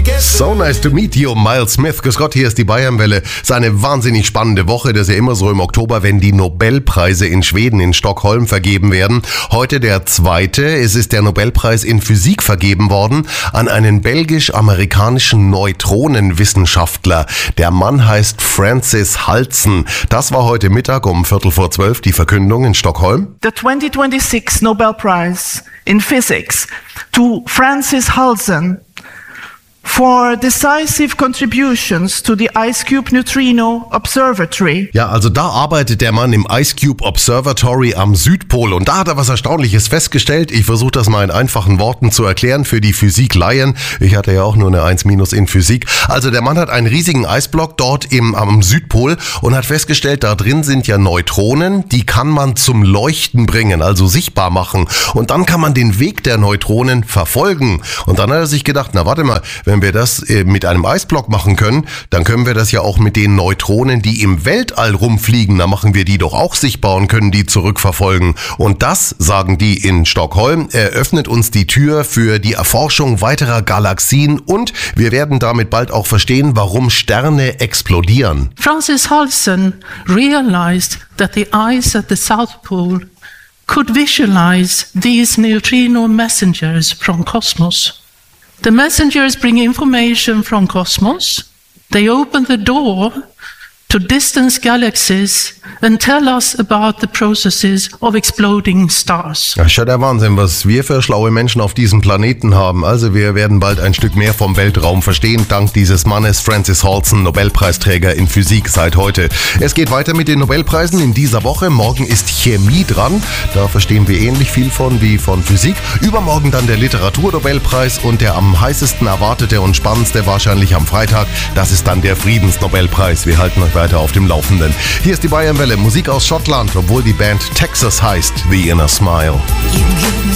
So nice to meet you, Miles Smith. Grüß Gott, hier ist die Bayernwelle. Es ist eine wahnsinnig spannende Woche. Das ist ja immer so im Oktober, wenn die Nobelpreise in Schweden, in Stockholm vergeben werden. Heute der zweite. Es ist der Nobelpreis in Physik vergeben worden an einen belgisch-amerikanischen Neutronenwissenschaftler. Der Mann heißt Francis Halsen. Das war heute Mittag um 11:45 die Verkündung in Stockholm. The 2026 Nobel Prize in Physics to Francis Halsen for decisive contributions to the IceCube Neutrino Observatory. Ja, also da arbeitet der Mann im IceCube Observatory am Südpol und da hat er was Erstaunliches festgestellt. Ich versuche das mal in einfachen Worten zu erklären für die Physik-Laien. Ich hatte ja auch nur eine 1- in Physik. Also der Mann hat einen riesigen Eisblock dort am Südpol und hat festgestellt, da drin sind ja Neutronen, die kann man zum Leuchten bringen, also sichtbar machen. Und dann kann man den Weg der Neutronen verfolgen. Und dann hat er sich gedacht, na warte mal, wenn wir das mit einem Eisblock machen können, dann können wir das ja auch mit den Neutronen, die im Weltall rumfliegen, dann machen wir die doch auch sichtbar und können die zurückverfolgen. Und das, sagen die in Stockholm, eröffnet uns die Tür für die Erforschung weiterer Galaxien und wir werden damit bald auch verstehen, warum Sterne explodieren. Francis Halsen realized that the ice at the South Pole could visualize these neutrino messengers from cosmos. The messengers bring information from cosmos. They open the door to distant galaxies and tell us about the processes of exploding stars. Das ist ja der Wahnsinn, was wir für schlaue Menschen auf diesem Planeten haben. Also wir werden bald ein Stück mehr vom Weltraum verstehen, dank dieses Mannes Francis Halsen, Nobelpreisträger in Physik seit heute. Es geht weiter mit den Nobelpreisen in dieser Woche. Morgen ist Chemie dran. Da verstehen wir ähnlich viel von wie von Physik. Übermorgen dann der Literaturnobelpreis und der am heißesten erwartete und spannendste wahrscheinlich am Freitag. Das ist dann der Friedensnobelpreis. Wir halten euch weiter auf dem Laufenden. Hier ist die Bayernwelle, Musik aus Schottland, obwohl die Band Texas heißt, The Inner Smile.